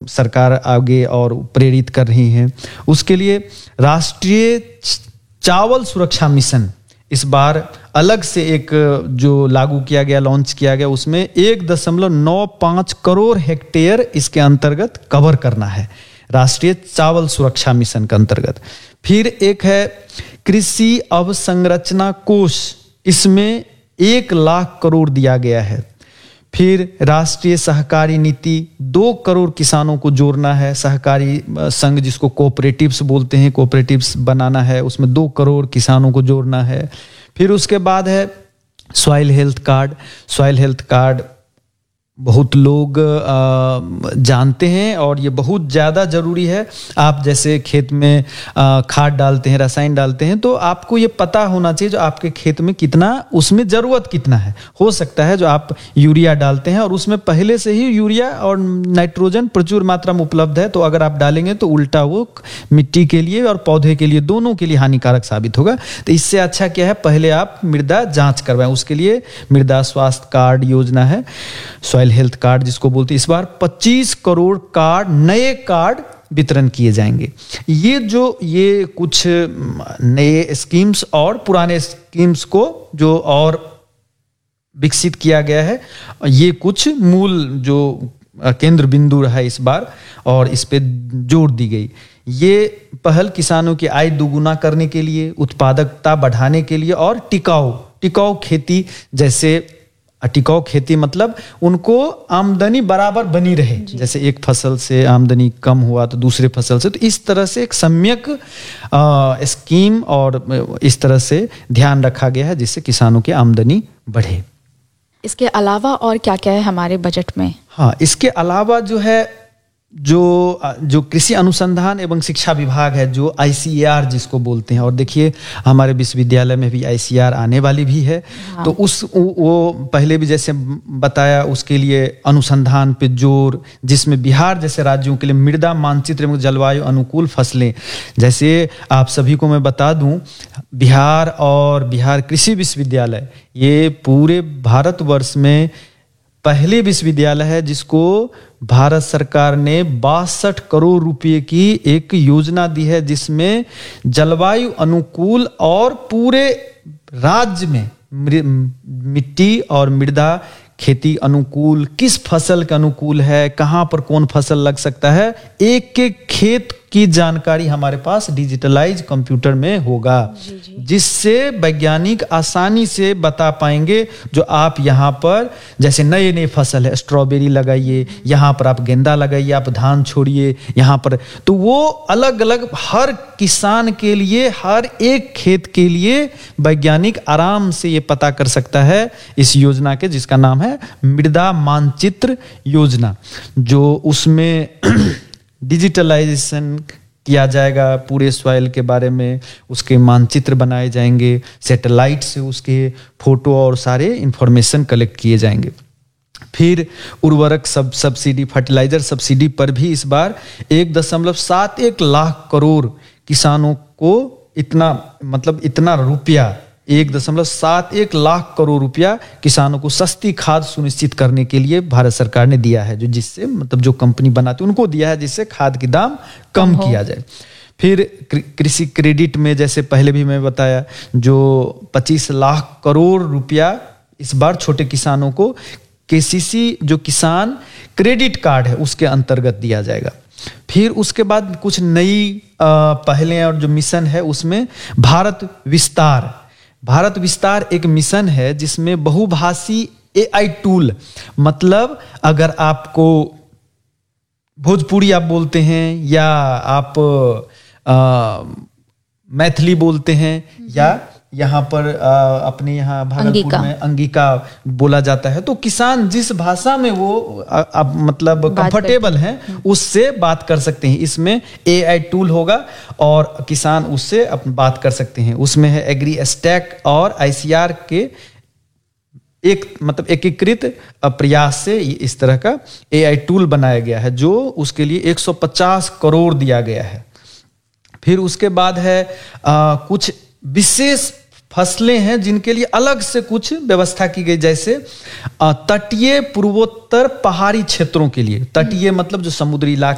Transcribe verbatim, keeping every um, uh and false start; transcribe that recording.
सरकार आगे और प्रेरित कर रही है। उसके लिए राष्ट्रीय चावल सुरक्षा मिशन इस बार अलग से एक जो लागू किया गया, लॉन्च किया गया, उसमें एक दशमलव नौ पाँच करोड़ हेक्टेयर इसके अंतर्गत कवर करना है, राष्ट्रीय चावल सुरक्षा मिशन के अंतर्गत। फिर एक है कृषि अवसंरचना कोष, इसमें एक लाख करोड़ दिया गया है। फिर राष्ट्रीय सहकारी नीति, दो करोड़ किसानों को जोड़ना है, सहकारी संघ जिसको कोऑपरेटिव्स बोलते हैं, कोऑपरेटिव्स बनाना है, उसमें दो करोड़ किसानों को जोड़ना है। फिर उसके बाद है soil health card. Soil health card बहुत लोग आ, जानते हैं और ये बहुत ज़्यादा ज़रूरी है। आप जैसे खेत में आ, खाद डालते हैं, रसायन डालते हैं, तो आपको ये पता होना चाहिए जो आपके खेत में कितना, उसमें ज़रूरत कितना है। हो सकता है जो आप यूरिया डालते हैं और उसमें पहले से ही यूरिया और नाइट्रोजन प्रचुर मात्रा में उपलब्ध है, तो अगर आप डालेंगे तो उल्टा वो मिट्टी के लिए और पौधे के लिए, दोनों के लिए हानिकारक साबित होगा। तो इससे अच्छा क्या है, पहले आप मृदा जाँच करवाएं। उसके लिए मृदा स्वास्थ्य कार्ड योजना है, सॉइल हेल्थ कार्ड जिसको बोलते हैं। इस बार पच्चीस करोड़ कार्ड, नए कार्ड वितरण किए जाएंगे। ये जो ये कुछ नए स्कीम्स और पुराने स्कीम्स को जो और विकसित किया गया है, ये कुछ मूल जो केंद्र बिंदु रहा इस बार और इस पे जोर दी गई। ये पहल किसानों की आय दोगुना करने के लिए, उत्पादकता बढ़ाने के लिए और टिकाऊ टिकाऊ खेती, जैसे टिकाऊ खेती मतलब उनको आमदनी बराबर बनी रहे, जैसे एक फसल से आमदनी कम हुआ तो दूसरे फसल से, तो इस तरह से एक सम्यक स्कीम और इस तरह से ध्यान रखा गया है जिससे किसानों की आमदनी बढ़े। इसके अलावा और क्या क्या है हमारे बजट में? हाँ, इसके अलावा जो है जो जो कृषि अनुसंधान एवं शिक्षा विभाग है, जो आई सी ए आर जिसको बोलते हैं, और देखिए हमारे विश्वविद्यालय में भी आई सी ए आर आने वाली भी है। हाँ। तो उस वो पहले भी जैसे बताया, उसके लिए अनुसंधान पे जोर, जिसमें बिहार जैसे राज्यों के लिए मृदा मानचित्र एवं जलवायु अनुकूल फसलें, जैसे आप सभी को मैं बता दूं, बिहार और बिहार कृषि विश्वविद्यालय ये पूरे भारतवर्ष में पहले विश्वविद्यालय है जिसको भारत सरकार ने बासठ करोड़ रुपए की एक योजना दी है, जिसमें जलवायु अनुकूल और पूरे राज्य में मिट्टी और मृदा खेती अनुकूल, किस फसल के अनुकूल है, कहां पर कौन फसल लग सकता है, एक एक खेत की जानकारी हमारे पास डिजिटलाइज कंप्यूटर में होगा, जिससे वैज्ञानिक आसानी से बता पाएंगे जो आप यहाँ पर जैसे नए नए फसल है, स्ट्रॉबेरी लगाइए, यहाँ पर आप गेंदा लगाइए, आप धान छोड़िए यहाँ पर, तो वो अलग अलग हर किसान के लिए, हर एक खेत के लिए वैज्ञानिक आराम से ये पता कर सकता है इस योजना के, जिसका नाम है मृदा मानचित्र योजना, जो उसमें डिजिटलाइजेशन किया जाएगा पूरे सॉइल के बारे में, उसके मानचित्र बनाए जाएंगे, सैटेलाइट से उसके फोटो और सारे इंफॉर्मेशन कलेक्ट किए जाएंगे। फिर उर्वरक सब सब्सिडी, फर्टिलाइजर सब्सिडी पर भी इस बार एक दशमलव सात एक लाख करोड़ किसानों को इतना मतलब इतना रुपया एक दशमलव सात एक लाख करोड़ रुपया किसानों को सस्ती खाद सुनिश्चित करने के लिए भारत सरकार ने दिया है, जो जिससे मतलब जो कंपनी बनाती है उनको दिया है, जिससे खाद के दाम कम किया जाए। फिर कृषि क्रेडिट में जैसे पहले भी मैं बताया, जो पच्चीस लाख करोड़ रुपया इस बार छोटे किसानों को के सी सी जो किसान क्रेडिट कार्ड है उसके अंतर्गत दिया जाएगा। फिर उसके बाद कुछ नई पहलें और जो मिशन है उसमें भारत विस्तार भारत विस्तार एक मिशन है जिसमें बहुभाषी ए आई टूल, मतलब अगर आपको भोजपुरी आप बोलते हैं या आप आ, मैथिली बोलते हैं या यहाँ पर आ, अपने यहाँ भागलपुर में अंगिका बोला जाता है, तो किसान जिस भाषा में वो आ, आ, मतलब कंफर्टेबल हैं उससे बात कर सकते हैं। इसमें ए आई टूल होगा और किसान उससे बात कर सकते हैं। उसमें है एग्री स्टैक और आई सी ए आर के एक मतलब एकीकृत प्रयास से इस तरह का ए आई टूल बनाया गया है, जो उसके लिए एक सौ पचास करोड़ दिया गया है। फिर उसके बाद है आ, कुछ विशेष फसलें हैं जिनके लिए अलग से कुछ व्यवस्था की गई, जैसे तटीय पूर्वोत्तर पहाड़ी क्षेत्रों के लिए, तटीय मतलब जो समुद्री इलाके